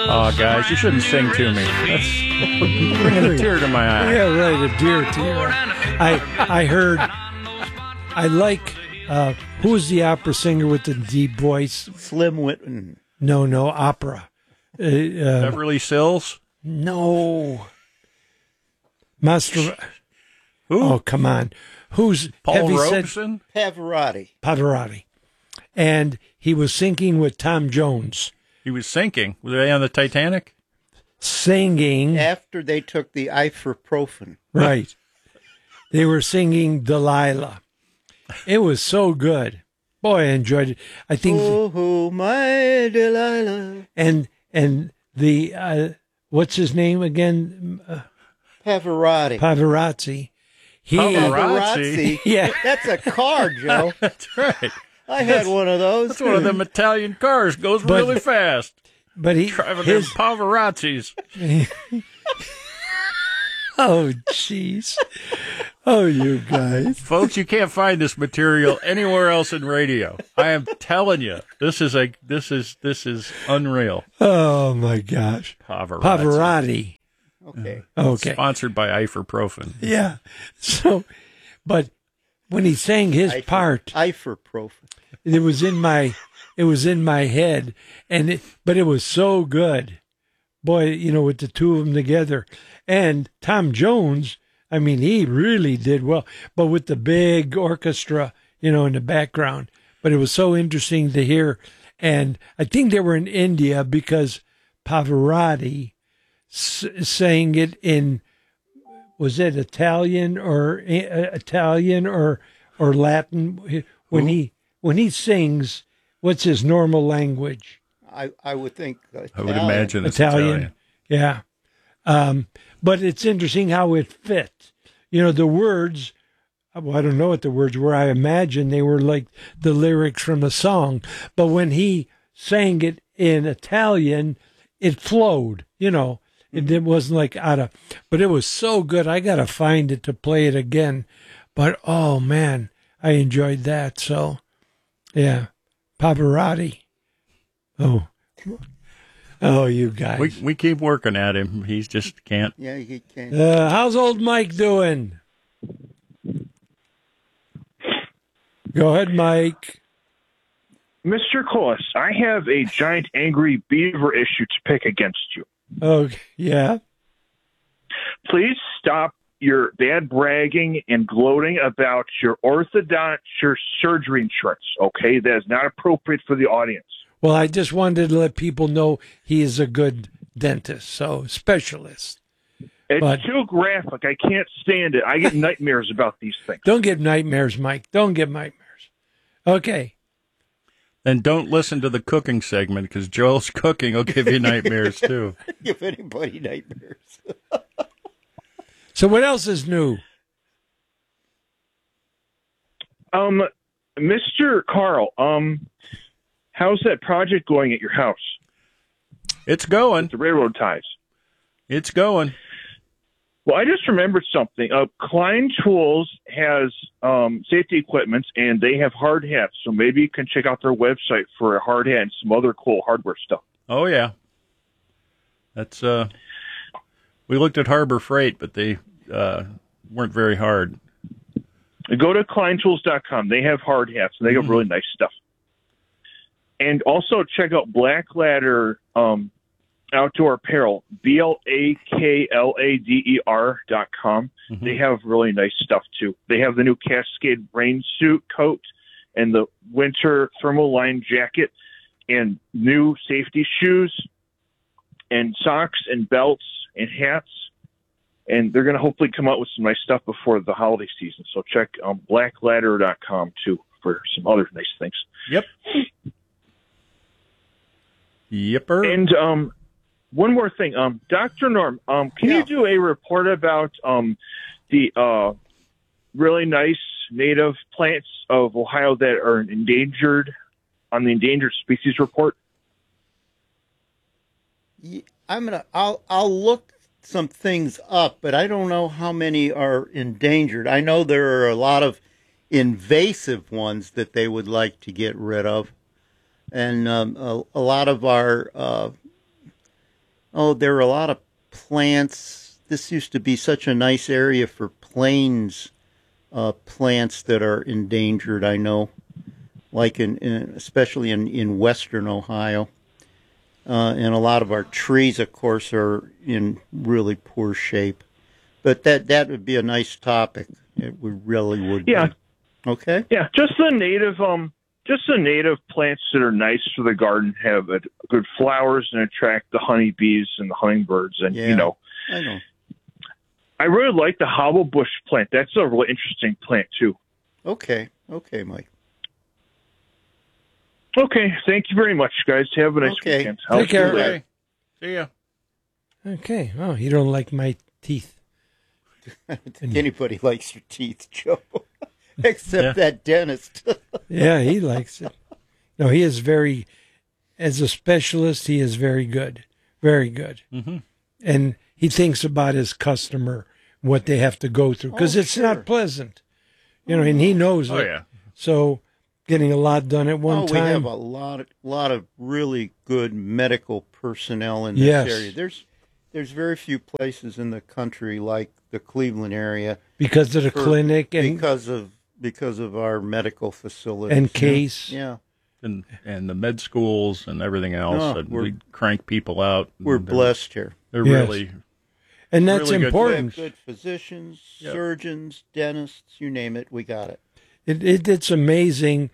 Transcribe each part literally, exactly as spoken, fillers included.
Oh, guys, you shouldn't sing to me. That's bringing a tear to my eye. Yeah, right, a deer tear. I I heard. I like. Uh, who's the opera singer with the deep voice? Slim Whitten. No, no, opera. Uh, uh, Beverly Sills? No. Master. Who? Oh, come on. Who's Paul have said- Robeson? Pavarotti. Pavarotti. And he was singing with Tom Jones. He was sinking. Were they on the Titanic? Singing. After they took the ibuprofen. Right. They were singing Delilah. It was so good. Boy, I enjoyed it. I think. Oh, oh my Delilah. And and the uh, what's his name again? Uh, Pavarotti. Pavarotti. He, Pavarotti? Yeah. That's a car, Joe. That's right. I had one of those. That's one of them Italian cars. Goes But- really fast. But he Driving his them Pavarottis. oh jeez. Oh, you guys. Folks, you can't find this material anywhere else in radio. I am telling you, this is a this is this is unreal. Oh my gosh. Pavarotti. Pavarotti. Okay. Okay. Sponsored by ibuprofen. Yeah. So, but when he sang his Ifer- part, Ibuprofen. it was in my, it was in my head, and it, but it was so good, boy. You know, with the two of them together, and Tom Jones. I mean, he really did well, but with the big orchestra, you know, in the background. But it was so interesting to hear, and I think they were in India because Pavarotti s- sang it in. Was it Italian or uh, Italian or or Latin? When Ooh. he when he sings, what's his normal language? I, I would think. Italian. I would imagine it's Italian. Italian. Yeah. Um, but it's interesting how it fit. You know, the words. Well, I don't know what the words were. I imagine they were like the lyrics from a song. But when he sang it in Italian, it flowed. You know. It, it wasn't like out of, but it was so good. I got to find it to play it again. But oh man, I enjoyed that. So, yeah, Pavarotti. Oh, oh, you guys. We we keep working at him. He's just can't. Yeah, he can. Uh, how's old Mike doing? Go ahead, Mike. Mister Colas, I have a giant angry beaver issue to pick against you. Oh, yeah. Please stop your bad bragging and gloating about your orthodontia surgery insurance, okay? That is not appropriate for the audience. Well, I just wanted to let people know he is a good dentist, so specialist. It's But- too graphic. I can't stand it. I get nightmares about these things. Don't get nightmares, Mike. Don't get nightmares. Okay. And don't listen to the cooking segment because Joel's cooking will give you nightmares too. Give anybody nightmares. So what else is new? Um, Mister Carl, um, how's that project going at your house? It's going. The railroad ties. It's going. Well, I just remembered something. Uh, Klein Tools has um, safety equipment, and they have hard hats. So maybe you can check out their website for a hard hat and some other cool hardware stuff. Oh yeah. That's uh. We looked at Harbor Freight, but they uh, weren't very hard. Go to klein tools dot com. They have hard hats, and they have really nice stuff. And also check out Black Ladder um, Outdoor Apparel, B L A K L A D E R dot com. Mm-hmm. They have really nice stuff, too. They have the new Cascade rain suit coat and the winter thermal line jacket and new safety shoes and socks and belts and hats. And they're going to hopefully come out with some nice stuff before the holiday season. So check um, black ladder dot com, too, for some other nice things. Yep. Yipper. And um, one more thing. Um, Doctor Norm, um, can Yeah. you do a report about um, the uh, really nice native plants of Ohio that are endangered on the endangered species report? Ye- I'm gonna. I'll. I'll look some things up, but I don't know how many are endangered. I know there are a lot of invasive ones that they would like to get rid of, and um, a, a lot of our uh, Oh, there are a lot of plants. This used to be such a nice area for plains uh, plants that are endangered, I know, like in, in especially in, in western Ohio. Uh, and a lot of our trees, of course, are in really poor shape. But that, that would be a nice topic. It would really would Yeah. be. Okay. Yeah, just the native, um, just the native plants that are nice for the garden, have uh, good flowers and attract the honeybees and the hummingbirds. And Yeah. you know, I know. I really like the hobblebush plant. That's a really interesting plant too. Okay. Okay, Mike. Okay, thank you very much, guys. Have a nice Okay. weekend. Take see you care. later. Okay. See ya. Okay. Oh, you don't like my teeth. I don't think anybody likes your teeth, Joe, except Yeah. that dentist. Yeah, he likes it. No, he is very, as a specialist, he is very good. Very good. Mhm. And he thinks about his customer, what they have to go through, because Oh, it's sure. not pleasant. You know, and he knows Oh it. yeah. So getting a lot done at one oh, we time. have a lot of lot of really good medical personnel in this Yes. area. There's there's very few places in the country like the Cleveland area because of the for- clinic and, because of because of our medical facilities. and case. Yeah, And and the med schools and everything else. Oh, and we're- we crank people out. we're and they're- blessed here. They're Yes. really And that's Really good We important. have good physicians, Yep. surgeons, dentists, you name it, we got it. It, it it's amazing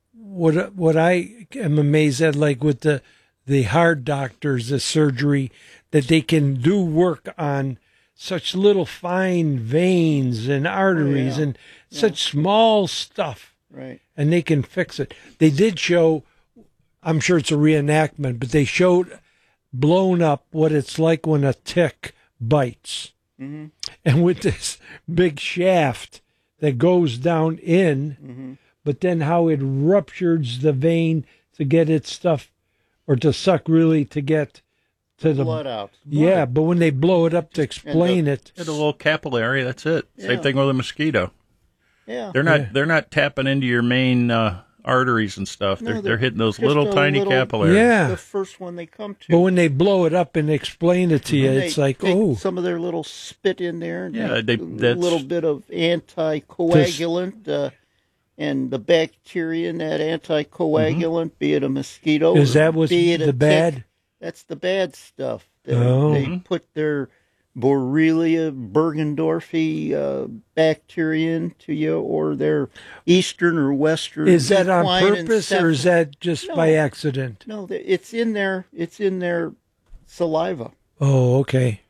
what what I am amazed at, like with the the heart doctors, the surgery, that they can do work on such little fine veins and arteries Oh, yeah. and such small stuff, Right. and they can fix it. They did show, I'm sure it's a reenactment, but they showed blown up what it's like when a tick bites. Mm-hmm. And with this big shaft that goes down in, Mm-hmm. but then how it ruptures the vein to get its stuff, or to suck really to get to the Blood out. Yeah, but when they blow it up to explain it, hit a little capillary. That's it. Yeah. Same thing with a mosquito. Yeah. They're not Yeah. they're not tapping into your main uh, arteries and stuff. No, They're they're they're hitting those just little a tiny little- capillaries. Yeah. The first one they come to. but when they blow it up and explain it to you, And it's they like, take oh, some of their little spit in there. And Yeah, a they- that's- little bit of anticoagulant, uh, and the bacteria in that anticoagulant, be it a mosquito, is or that what's be it a the tick, bad? That's the bad stuff. They, Oh. they put their Borrelia burgdorferi uh, bacteria into you, or their Eastern or Western. Is that on equine and purpose or is ceph- that just No. by accident? No, they- it's in their it's in their saliva. Oh, okay.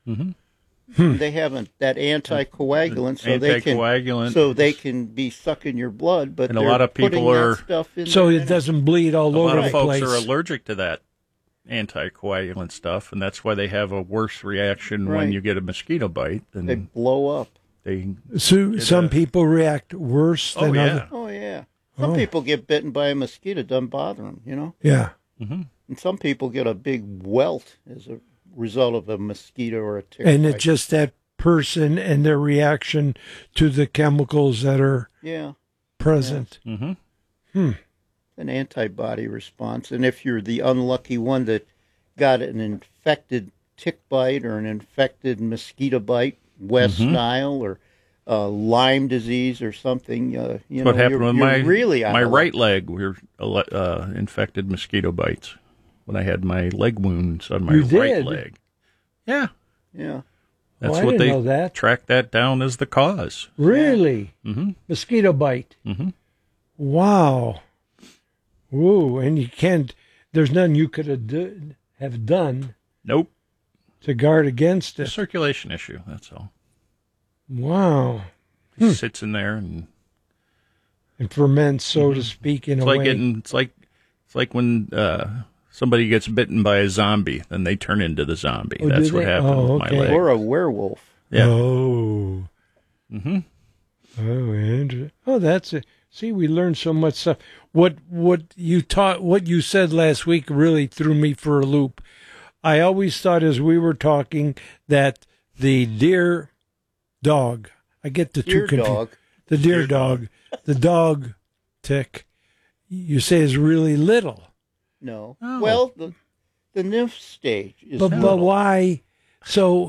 They haven't that anticoagulant, so they can Anticoagulant. so they can be sucking your blood. But And a they're lot of putting people that are- stuff in So there it doesn't bleed all a lot over of the folks place. are allergic to that anticoagulant stuff, and that's why they have a worse reaction Right. when you get a mosquito bite. They And blow up. they, So some uh, people react worse oh than yeah, other. Oh yeah. Some Oh. people get bitten by a mosquito, doesn't bother them, you know. Yeah. And some people get a big welt as a result of a mosquito or a tick. And bite. it's just that person and their reaction to the chemicals that are yeah, present. hmm an antibody response. And if you're the unlucky one that got an infected tick bite or an infected mosquito bite, West Mm-hmm. Nile or uh, Lyme disease or something, uh, you what know, happened you're, with you're my really out my of right leg? We were uh, infected mosquito bites when I had my leg wounds on my You right did? leg. Yeah, luck. Yeah. that's Oh, I what didn't they know that. tracked that down as the cause. Really? Mm-hmm. Mosquito bite. Mhm. Wow. Whoa. And you can't, there's nothing you could have, do, have done Nope, to guard against a it. circulation issue. That's all. Wow. It sits in there, and And ferments, so to speak, in it's a like way. getting. It's like it's like when uh, somebody gets bitten by a zombie, then they turn into the zombie. Oh, do That's what they? happened Oh, with okay. my leg. Or a werewolf. Yeah. Oh. Mm-hmm. Oh, interesting. Oh, that's it. See, we learned so much stuff. What what you taught, what you said last week, really threw me for a loop. I always thought, as we were talking, that the deer dog. I get the Deer two confused. dog. The deer dog, the dog tick. You say is really little. No. Oh. Well, the the nymph stage is But, but little. why? So,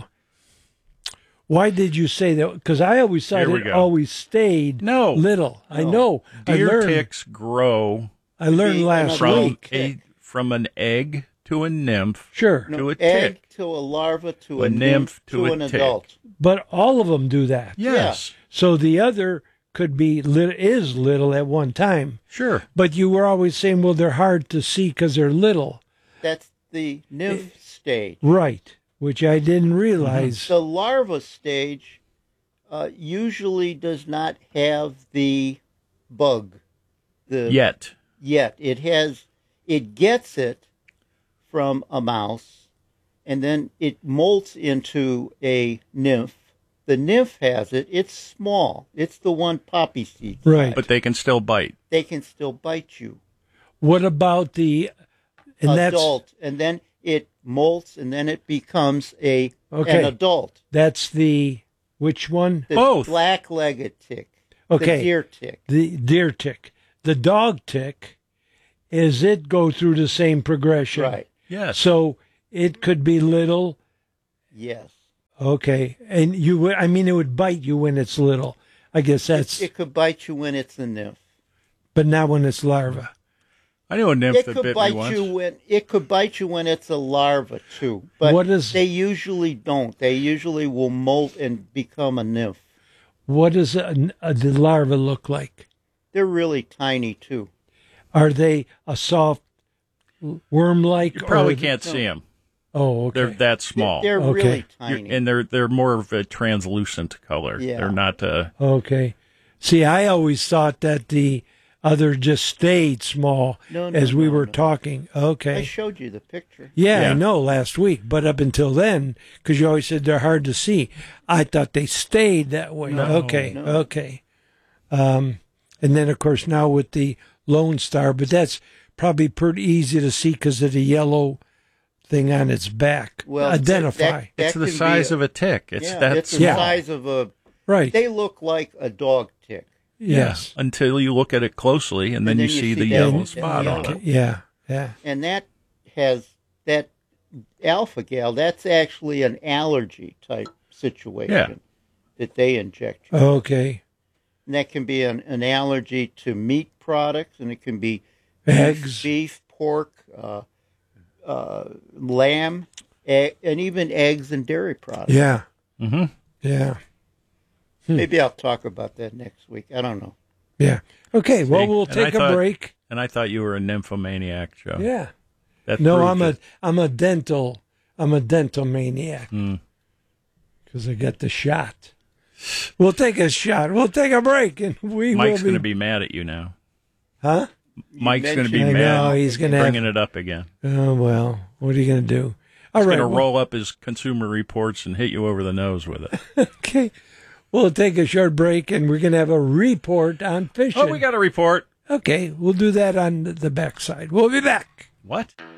why did you say that? Because I always thought Here we it go. always stayed No. little. I No. know. I Deer learned. ticks grow I learned See, last another- from week. a from an egg to a nymph Sure, No, to a egg tick. to a larva to A a, nymph to a an tick. adult. but all of them do that. Yes, So the other could be lit- is little at one time. sure. But you were always saying, well, they're hard to see because they're little, That's the nymph stage. right? Which I didn't realize. The larva stage uh, usually does not have the bug. The Yet. yet it has it gets it from a mouse, and then it molts into a nymph. The nymph has it. It's small. It's the one poppy seed. Right. But they can still bite. They can still bite you. What about the and Adult, and then it molts, and then it becomes a Okay. an adult. that's that's the which one? The Both. black-legged tick. Okay. The deer tick. The deer tick. The dog tick is it go through the same progression. Right. Yes. So it could be little. Yes. Okay. And you would, I mean, it would bite you when it's little. I guess that's, It, it could bite you when it's a nymph. but not when it's larva. I knew a nymph It that could bit bite me once. you when it could bite you when it's a larva too. But What is- they usually don't. They usually will molt and become a nymph. What does a, a, the larva look like? They're really tiny too. Are they a soft worm-like? You probably or- can't see them. Oh, okay. They're that small. They're Okay. really You're- tiny. and they're they're more of a translucent color. Yeah. They're not uh Okay. See, I always thought that the other just stayed small No, no, as we no, were no. talking. I Okay. showed you the picture. Yeah, Yeah. I know last week, but up until then, because you always said they're hard to see, I thought they stayed that way. No, okay, no. okay. Um, and then, of course, now with the Lone Star, but that's probably pretty easy to see because of the yellow thing on its back. Well, Identify. that- that it's the can be size a- of a tick. It's yeah, that it's the small. Yeah. size of a. right. They look like a dog tick. yes. Yeah, until you look at it closely and, then, then you you see see the that- yellow that spot yellow. on it. Yeah. Yeah. And that has that alpha gal. That's actually an allergy type situation Yeah. that they inject you. Okay. And that can be an, an allergy to meat products, and it can be Eggs. beef, pork, uh, uh, lamb, egg, and even eggs and dairy products. Yeah. Mm-hmm. Yeah. Maybe I'll talk about that next week. I don't know. Yeah. Okay. Well, See, we'll and take I a thought- break. And I thought you were a nymphomaniac, Joe. Yeah. That No, proves I'm a it. I'm a dental I'm a dental maniac Mm. because I got the shot. We'll take a shot. We'll take a break, and we Mike's will going be. to be mad at you now. Huh? Mike's going to be mentioned- I mad. know he's going to have. bringing it up again. Oh well, what are you going to do? All He's right. going to well, roll up his consumer reports and hit you over the nose with it. okay. We'll take a short break, and we're going to have a report on fishing. Oh, we got a report. Okay, we'll do that on the backside. We'll be back. What?